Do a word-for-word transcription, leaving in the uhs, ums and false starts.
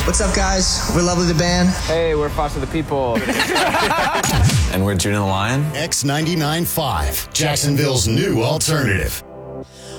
What's up, guys? We're Lovely the Band. Hey, we're Foster the People. And we're Judah the Lion. X ninety-nine point five, Jacksonville's new alternative.